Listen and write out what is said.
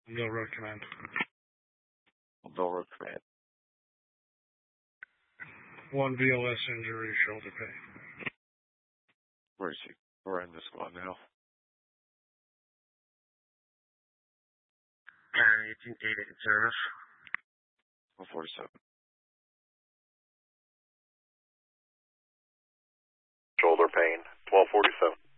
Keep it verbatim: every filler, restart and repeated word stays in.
Mill Road Command. Mill Road Command. One V L S injury, shoulder pain. Where is he? We're in the squad now. County eighteen eighty in service. one forty-seven. Shoulder pain, twelve forty-seven.